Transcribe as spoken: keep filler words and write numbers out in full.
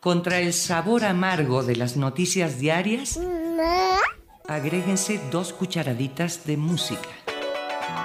Contra el sabor amargo de las noticias diarias, agréguense dos cucharaditas de música.